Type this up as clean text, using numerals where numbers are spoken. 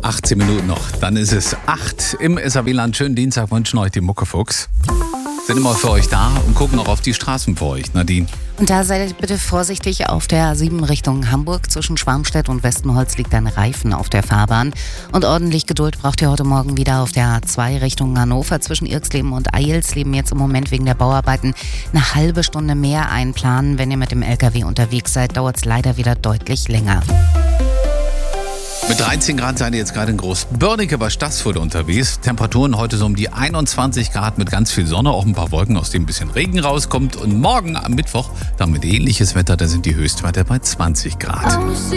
18 Minuten noch, dann ist es 8 im SAW-Land. Schönen Dienstag wünschen euch die Muckefuchs. Sind immer für euch da und gucken auch auf die Straßen für euch, Nadine. Und da seid bitte vorsichtig. Auf der A7 Richtung Hamburg zwischen Schwarmstedt und Westenholz liegt ein Reifen auf der Fahrbahn. Und ordentlich Geduld braucht ihr heute Morgen wieder auf der A2 Richtung Hannover zwischen Irxleben und Eilsleben. Jetzt im Moment wegen der Bauarbeiten eine halbe Stunde mehr einplanen. Wenn ihr mit dem LKW unterwegs seid, dauert es leider wieder deutlich länger. Mit 13 Grad seid ihr jetzt gerade in Großbörnike bei Stassfurt unterwegs. Temperaturen heute so um die 21 Grad mit ganz viel Sonne, auch ein paar Wolken, aus denen ein bisschen Regen rauskommt. Und morgen am Mittwoch dann mit ähnliches Wetter, da sind die Höchstwerte bei 20 Grad.